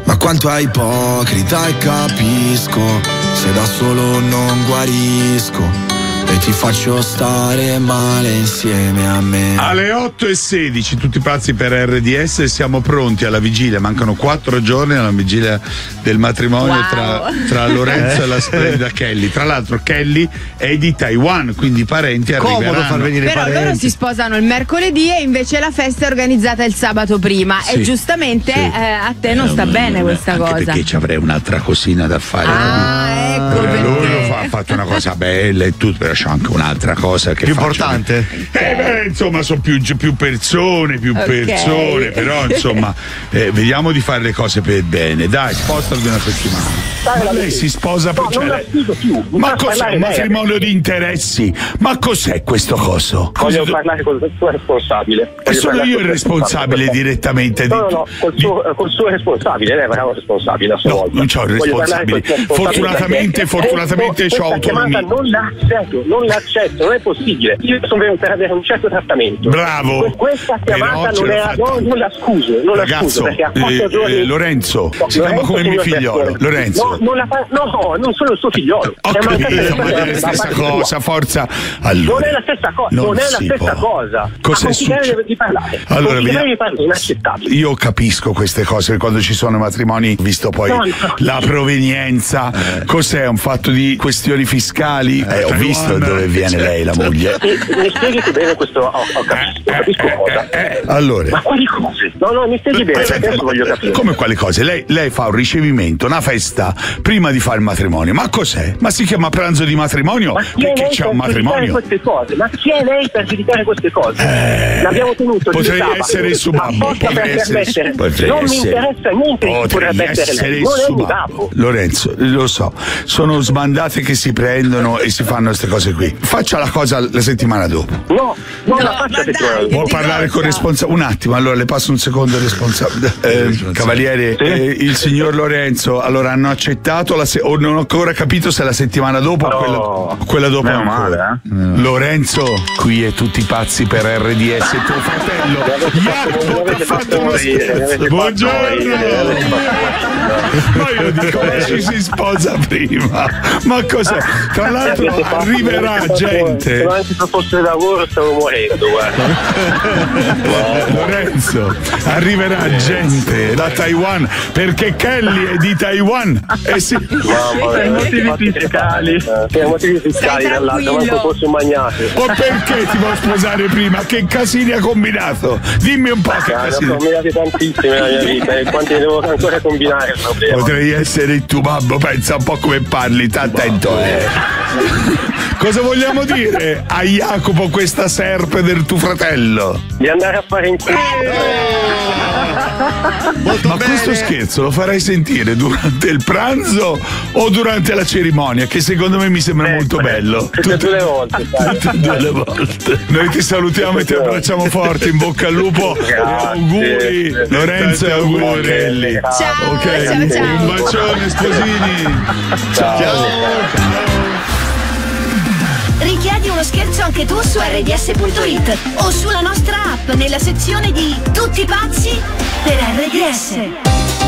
Ma quanto è ipocrita e capisco, se da solo non guarisco e ti faccio stare male insieme a me. Alle 8:16 tutti pazzi per RDS, siamo pronti alla vigilia, mancano 4 giorni alla vigilia del matrimonio tra Lorenzo e la splendida Kelly. Tra l'altro Kelly è di Taiwan, quindi parenti arriveranno. Comodo far venire Però parenti. loro si sposano il mercoledì e invece la festa è organizzata il sabato prima, Sì, e giustamente sì. A te non sta bene questa anche cosa. perché ci avrei un'altra cosina da fare. Ecco Lui perché. ha fatto una cosa bella e tutto, però c'è anche un'altra cosa che Più faccio. importante? Insomma, sono più persone, Ok. però insomma, vediamo di fare le cose per bene. Dai, spostalo di una settimana. Ma lei si sposa per non la sfido più. Ma Mi fa cos'è parlare un lei matrimonio di interessi? Ma cos'è questo coso? Voglio parlare con il suo responsabile. E sono io il responsabile direttamente No, col suo responsabile, lei avrà un responsabile a sua No, volta. non c'ho il Voglio parlare responsabile. col suo responsabile Fortunatamente perché c'ho questa autonomia. chiamata non l'accetto, non è possibile. Io sono venuto per avere un certo trattamento. Bravo. Questa chiamata Però ce non l'ho era, fatta. non la scuso, non la Ragazzo, scuso, perché a 4 giorni Lorenzo, si chiama come mio figliolo. Lorenzo. No, non sono il suo figliolo. Ho È una capito, cosa ma è la da stessa parte sua. cosa, forza. Allora, Non è la stessa cosa, non è la si stessa può. cosa. Cos'è Ma continuare successo? di parlare. Allora, Continuare vediamo. di parlare è inaccettabile. Io capisco queste cose quando ci sono matrimoni, visto poi No. la provenienza. Cos'è? Un fatto di questioni fiscali? Ho visto dove viene lei, la moglie. Mi spieghi tu bene questo, ho capisco cosa. Allora. Ma quali cose? No, mi spieghi bene, perché adesso voglio capire. Come quali cose? Lei fa un ricevimento, una festa prima di fare il matrimonio. Ma cos'è? Ma si chiama pranzo di matrimonio? Ma chi è Perché lei c'è per un giudicare matrimonio? queste cose? Ma chi è lei per giudicare queste cose? L'abbiamo tenuto di Potrei sabato, essere il suo babbo. apposta per permettere. Non mi interessa niente di chi potrebbe essere lei. Non è il mio babbo. Lorenzo, lo so, sono sbandate che si prendono e si fanno queste cose qui. Faccia la cosa la settimana dopo. No, non la No, faccia ma che dai, Vuol Di parlare con cosa? responsabile? Un attimo, allora le passo un secondo responsabile. Cavaliere, il signor Lorenzo, allora hanno accettato o non ho ancora capito se la settimana dopo o quella dopo meno ancora. male, Lorenzo, qui è tutti pazzi per RDS, tuo fratello Jacopo ha fatto uno scherzo. Buongiorno. Ma io dico, ma ci si sposa prima. Ma cos'è? Tra l'altro arriverà gente. Se anche se fosse lavoro stavo morendo, guarda. Lorenzo, arriverà gente da Taiwan perché Kelly è di Taiwan. Sì. Per motivi fiscali. Per motivi fiscali, Stai dall'altro, tranquillo. manco fosse un magnate. O perché ti vuoi sposare prima? Che casini ha combinato? Dimmi un po' che Ne ho casini. combinati tantissime nella mia vita e quanti ne devo ancora combinare il problema. Potrei essere il tuo babbo, pensa un po' come parli, sta attento. Cosa vogliamo dire a Jacopo, questa serpe del tuo fratello? Di andare a fare in culo. Ma questo scherzo lo farai sentire durante il pranzo o durante la cerimonia? Che secondo me mi sembra molto bello. Tutte e due le volte, dai. Tutte e due le volte. Noi ti salutiamo e ti abbracciamo forte, in bocca al lupo. E auguri Lorenzo e auguri a Kelly. Ciao, Ok, ciao, ciao. un bacione sposini. Ciao. Richiedi uno scherzo anche tu su rds.it o sulla nostra app nella sezione di Tutti pazzi per RDS.